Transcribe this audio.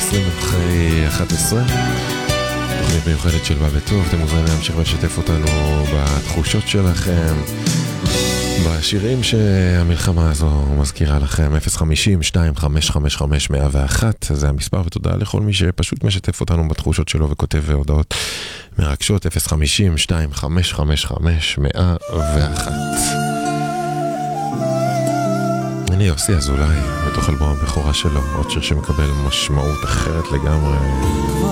20 אחרי 11. תוכנית מיוחדת של בא בטוב. אתם מוזמנים להמשיך ולשתף אותנו בתחושות שלכם, בשירים שהמלחמה הזו מזכירה לכם. 050-2555-101 זה המספר, ותודה לכל מי שפשוט משתף אותנו בתחושות שלו וכותב הודעות מרגשות. 050-2555-101. אני יוסי אזולאי, בתוך אלבום הבכורה שלו, עוד שיר שמקבל משמעות אחרת לגמרי.